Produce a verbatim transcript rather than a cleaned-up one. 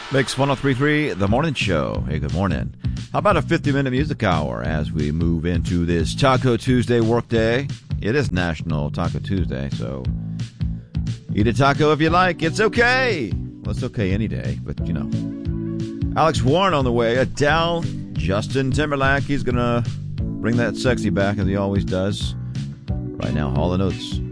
Mix one oh three point three, The Morning Show. Hey, good morning. How about a fifty-minute music hour as we move into this Taco Tuesday workday? It is National Taco Tuesday, so eat a taco if you like. It's okay. Well, it's okay any day, but, you know. Alex Warren on the way. Adele, Justin Timberlake. He's going to bring that sexy back, as he always does. Right now, Hall and Oates.